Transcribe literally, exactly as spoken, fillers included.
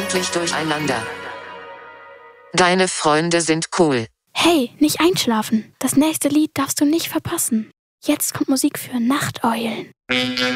endlich durcheinander. Deine Freunde sind cool. Hey, nicht einschlafen. Das nächste Lied darfst du nicht verpassen. Jetzt kommt Musik für Nachteulen.